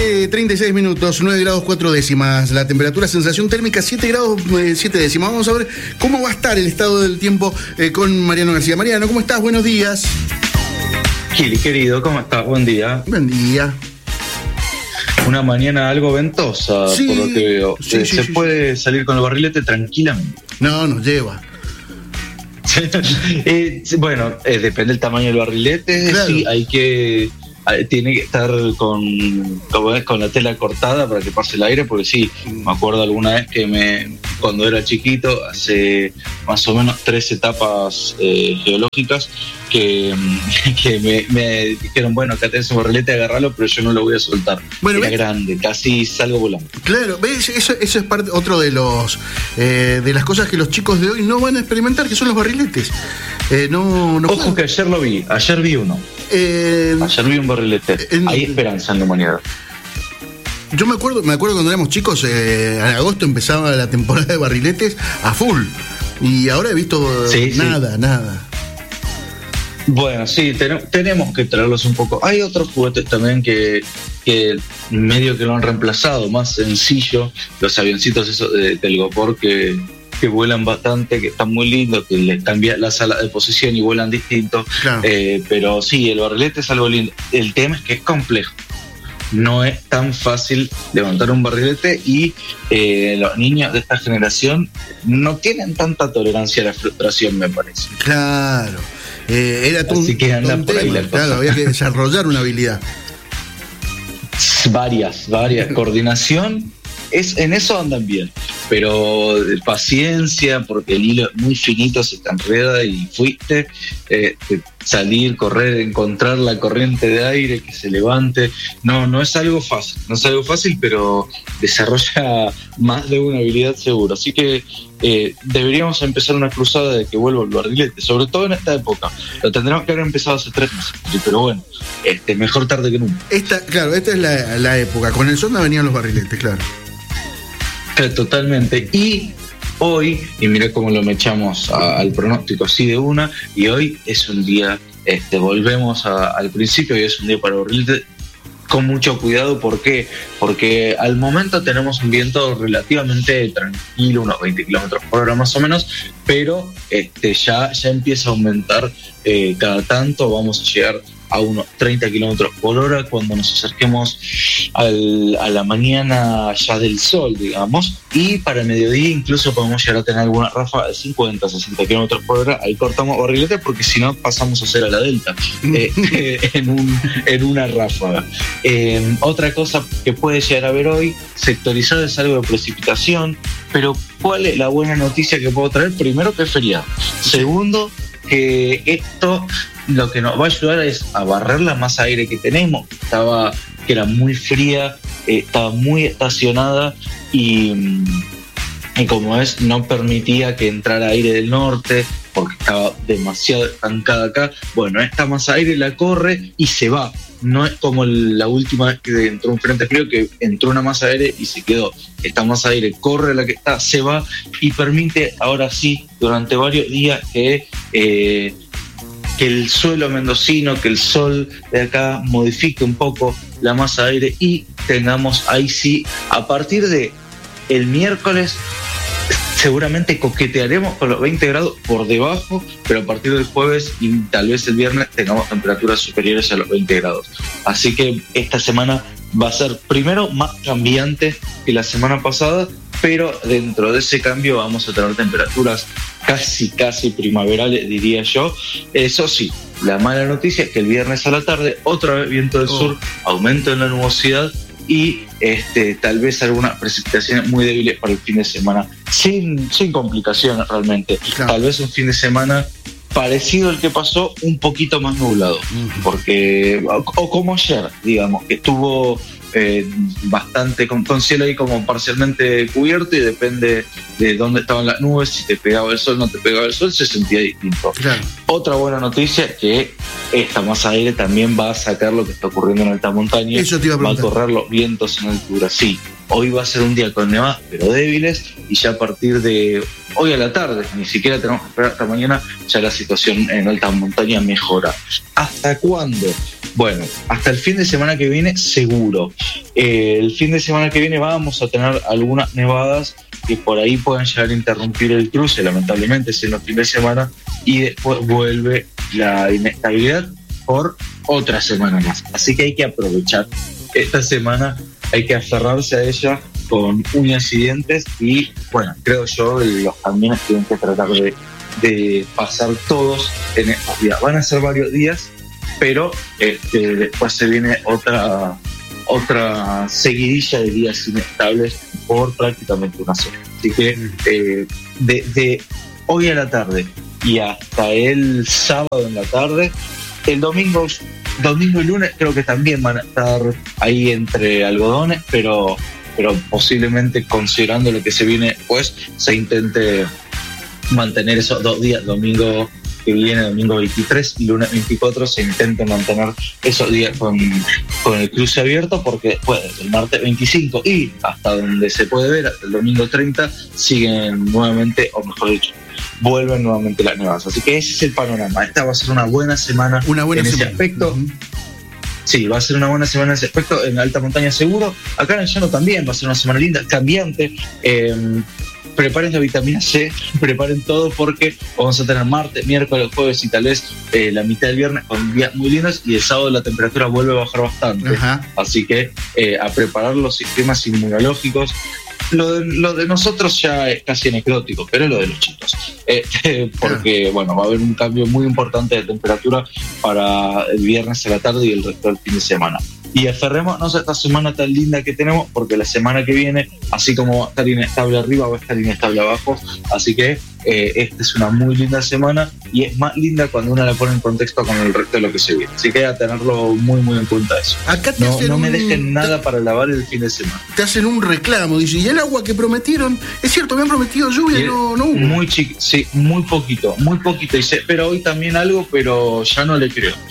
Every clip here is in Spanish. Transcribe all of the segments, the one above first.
7:36 minutos, 9 grados 4 décimas. La temperatura, sensación térmica 7 grados 7 décimas. Vamos a ver cómo va a estar el estado del tiempo con Mariano García. Mariano, ¿cómo estás? Buenos días. Gili, querido, ¿cómo estás? Buen día. Buen día. Una mañana algo ventosa, sí, por lo que veo. Sí, ¿Se puede salir con el barrilete tranquilamente? No, nos lleva. Bueno, depende del tamaño del barrilete. Claro. Sí, tiene que estar con la tela cortada para que pase el aire, porque sí, me acuerdo alguna vez que cuando era chiquito, hace más o menos 3 etapas geológicas, que me dijeron, bueno, acá tenés un barrilete, agárralo, pero yo no lo voy a soltar. Bueno, era grande, casi salgo volando. Claro, ¿ves? Eso es otro de de las cosas que los chicos de hoy no van a experimentar, que son los barriletes. Ojo que ayer vi uno. Ayer vi un barrilete. Hay esperanza en la humanidad. Yo me acuerdo cuando éramos chicos, en agosto empezaba la temporada de barriletes a full. Y ahora he visto nada. Bueno, sí, tenemos que traerlos un poco. Hay otros juguetes también que medio que lo han reemplazado, más sencillo. Los avioncitos esos del Telgopor que vuelan bastante, que están muy lindos, que les cambia la sala de posición y vuelan distinto. Claro. Pero sí, el barrilete es algo lindo. El tema es que es complejo. No es tan fácil levantar un barrilete y los niños de esta generación no tienen tanta tolerancia a la frustración, me parece. Claro. Era así que anda por ahí la cosa. Claro, había que desarrollar una habilidad. Varias. Coordinación, en eso andan bien, pero paciencia, porque el hilo es muy finito, se te enreda y fuiste. Salir, correr, encontrar la corriente de aire que se levante, no es algo fácil, pero desarrolla más de una habilidad seguro. Así que deberíamos empezar una cruzada de que vuelva el barrilete, sobre todo en esta época. Lo tendremos que haber empezado hace 3 meses, pero bueno, mejor tarde que nunca. Esta es la época. Con el sonda venían los barriletes, claro. Totalmente. Y hoy, y mira cómo lo echamos al pronóstico así de una, y hoy es un día, volvemos al principio, y es un día para barrilete con mucho cuidado. ¿Por qué? Porque al momento tenemos un viento relativamente tranquilo, unos 20 kilómetros por hora más o menos, pero ya empieza a aumentar cada tanto. Vamos a llegar a unos 30 kilómetros por hora cuando nos acerquemos a la mañana ya del sol, digamos, y para el mediodía incluso podemos llegar a tener alguna ráfaga de 50, 60 kilómetros por hora. Ahí cortamos barrilete, porque si no pasamos a hacer a la delta en una ráfaga. Otra cosa que puede llegar a ver hoy, sectorizado, es algo de precipitación, pero ¿cuál es la buena noticia que puedo traer? Primero, que es feriado. Segundo, que esto lo que nos va a ayudar es a barrer la masa de aire que tenemos, que era muy fría, estaba muy estacionada y como no permitía que entrara aire del norte porque estaba demasiado estancada acá. Bueno, esta masa de aire la corre y se va. No es como la última vez que entró un frente frío, que entró una masa de aire y se quedó. Esta masa de aire corre la que está, se va y permite ahora sí, durante varios días, que el suelo mendocino, que el sol de acá modifique un poco la masa de aire y tengamos ahí sí, a partir de el miércoles, seguramente coquetearemos con los 20 grados por debajo, pero a partir del jueves y tal vez el viernes tengamos temperaturas superiores a los 20 grados. Así que esta semana va a ser primero más cambiante que la semana pasada, pero dentro de ese cambio vamos a tener temperaturas casi primaverales, diría yo. Eso sí, la mala noticia es que el viernes a la tarde, otra vez viento del sur, aumento en la nubosidad y tal vez algunas precipitaciones muy débiles para el fin de semana, sin complicaciones realmente. Claro. Tal vez un fin de semana parecido al que pasó, un poquito más nublado, porque o como ayer, digamos, que estuvo bastante con cielo ahí como parcialmente cubierto, y depende de dónde estaban las nubes, si te pegaba el sol, no te pegaba el sol, se sentía distinto. Claro. Otra buena noticia es que esta masa de aire también va a sacar lo que está ocurriendo en alta montaña. Eso te iba a preguntar. Va a correr los vientos en altura. Sí, hoy va a ser un día con nevadas pero débiles, y ya a partir de hoy a la tarde, ni siquiera tenemos que esperar hasta mañana, ya la situación en alta montaña mejora. ¿Hasta cuándo? Bueno, hasta el fin de semana que viene seguro. El fin de semana que viene vamos a tener algunas nevadas que por ahí pueden llegar a interrumpir el cruce, lamentablemente, siendo el fin de semana, y después vuelve la inestabilidad por otra semana más. Así que hay que aprovechar esta semana, hay que aferrarse a ella con uñas y dientes y, bueno, creo yo, los camiones tienen que tratar de pasar todos en estos días. Van a ser varios días, pero después se viene otra seguidilla de días inestables por prácticamente una semana. Así que de hoy a la tarde y hasta el sábado en la tarde, el domingo y lunes creo que también van a estar ahí entre algodones, pero posiblemente, considerando lo que se viene, pues se intente mantener esos 2 días, domingo que viene, domingo 23 y lunes 24, se intente mantener esos días con el cruce abierto, porque después el martes 25 y hasta donde se puede ver, hasta el domingo 30, siguen nuevamente, o mejor dicho, vuelven nuevamente las nevadas. Así que ese es el panorama. Esta va a ser una buena semana ese aspecto. Uh-huh. Sí, va a ser una buena semana en ese aspecto. En alta montaña seguro. Acá en el llano también va a ser una semana linda, cambiante. Preparen la vitamina C, preparen todo, porque vamos a tener martes, miércoles, jueves y tal vez la mitad del viernes con días muy lindos, y el sábado la temperatura vuelve a bajar bastante. Uh-huh. Así que a preparar los sistemas inmunológicos. Lo de nosotros ya es casi anecdótico, pero lo de los chicos. Porque, bueno, va a haber un cambio muy importante de temperatura para el viernes a la tarde y el resto del fin de semana. Y aferrémonos a esta semana tan linda que tenemos, porque la semana que viene, así como va a estar inestable arriba, va a estar inestable abajo. Así que esta es una muy linda semana, y es más linda cuando uno la pone en contexto con el resto de lo que se viene. Así que a tenerlo muy, muy en cuenta eso. Acá no me dejen nada para lavar el fin de semana. Te hacen un reclamo, dice, y el agua que prometieron, es cierto, habían prometido lluvia y no hubo. Sí, muy poquito. Dice, pero hoy también algo, pero ya no le creo.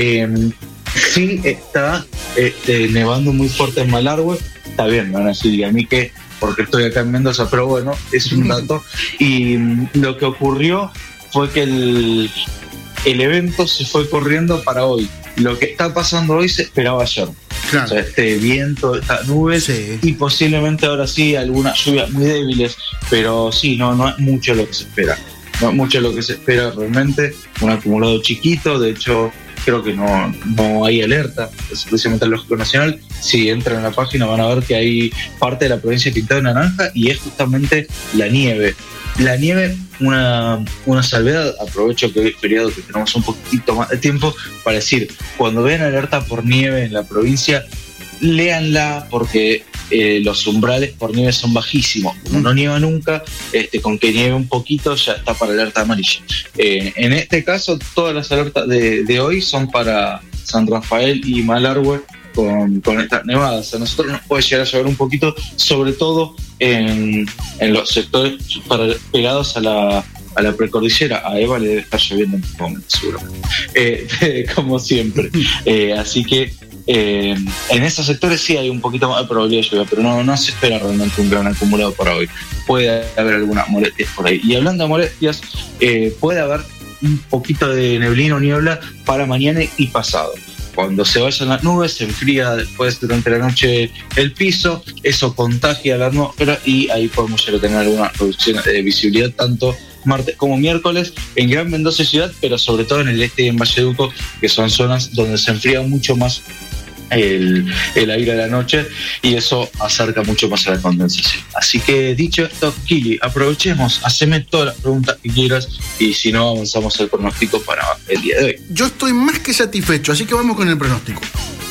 Sí está nevando muy fuerte en Malargüe. Está bien, me van a decir, y a mí que, porque estoy acá en Mendoza, pero bueno, es un dato. Y lo que ocurrió fue que el evento se fue corriendo para hoy. Lo que está pasando hoy se esperaba ayer. Claro. O sea, este viento, estas nubes, sí. Y posiblemente ahora sí algunas lluvias muy débiles, pero sí, no es mucho lo que se espera. No es mucho lo que se espera realmente. Un acumulado chiquito, de hecho creo que no hay alerta, especialmente el Lógico Nacional. Si entran en la página van a ver que hay parte de la provincia pintada de naranja, y es justamente la nieve. La nieve, una salvedad, aprovecho que hoy es feriado, que tenemos un poquitito más de tiempo para decir, cuando vean alerta por nieve en la provincia, léanla, porque los umbrales por nieve son bajísimos. Como no nieva nunca, con que nieve un poquito ya está para alerta amarilla. En este caso, todas las alertas de hoy son para San Rafael y Malargüe con estas nevadas. A nosotros nos puede llegar a llover un poquito, sobre todo en los sectores pegados a la precordillera. A Eva le debe estar lloviendo en este momento, seguramente. Como siempre. Así que en esos sectores sí hay un poquito más de probabilidad de lluvia, pero no se espera realmente un gran acumulado para hoy. Puede haber algunas molestias por ahí. Y hablando de molestias, puede haber un poquito de neblina o niebla para mañana y pasado. Cuando se vayan las nubes, se enfría después durante la noche el piso, eso contagia la atmósfera y ahí podemos llegar a tener alguna reducción de visibilidad, tanto martes como miércoles en Gran Mendoza ciudad, pero sobre todo en el este y en Valleduco, que son zonas donde se enfría mucho más el aire de la noche, y eso acerca mucho más a la condensación. Así que dicho esto, Kili, aprovechemos, haceme todas las preguntas que quieras, y si no, avanzamos el pronóstico para el día de hoy. Yo estoy más que satisfecho, así que vamos con el pronóstico.